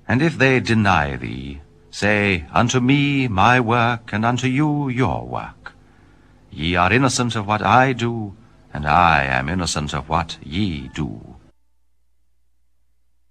And if they deny thee, say, Unto me my work, and unto you your work. Ye are innocent of what I do, and I am innocent of what ye do.